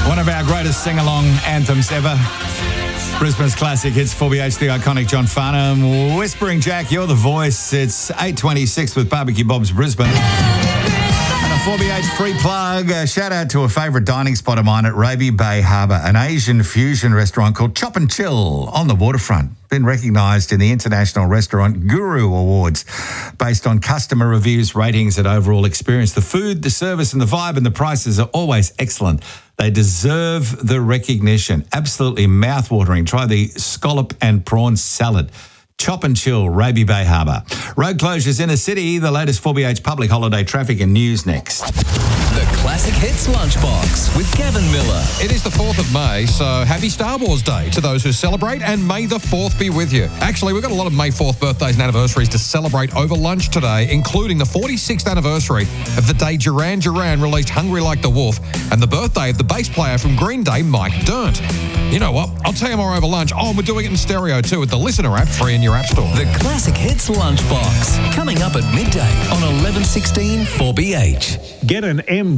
One of our greatest sing-along anthems ever. Brisbane's classic hits, 4BH, the iconic John Farnham. Whispering Jack, you're the voice. It's 8:26 with Barbecue Bob's Brisbane. And a 4BH free plug. Shout out to a favourite dining spot of mine at Raby Bay Harbour, an Asian fusion restaurant called Chop and Chill on the waterfront. Been recognised in the International Restaurant Guru Awards based on customer reviews, ratings and overall experience. The food, the service and the vibe and the prices are always excellent. They deserve the recognition. Absolutely mouth-watering. Try the scallop and prawn salad. Chop and Chill, Raby Bay Harbour. Road closures in a city, the latest 4BH public holiday traffic and news next. The Classic Hits Lunchbox with Gavin Miller. It is the 4th of May, so happy Star Wars Day to those who celebrate, and May the 4th be with you. Actually, we've got a lot of May 4th birthdays and anniversaries to celebrate over lunch today, including the 46th anniversary of the day Duran Duran released Hungry Like the Wolf, and the birthday of the bass player from Green Day, Mike Dirnt. You know what? I'll tell you more over lunch. Oh, and we're doing it in stereo too with the Listener app, free in your app store. The Classic Hits Lunchbox, coming up at midday on 11:16 4BH. Get an M